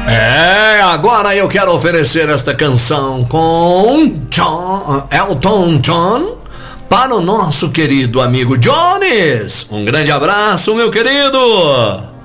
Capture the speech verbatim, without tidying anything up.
É, agora eu quero oferecer esta canção com John, Elton John para o nosso querido amigo Jones. Um grande abraço, meu querido.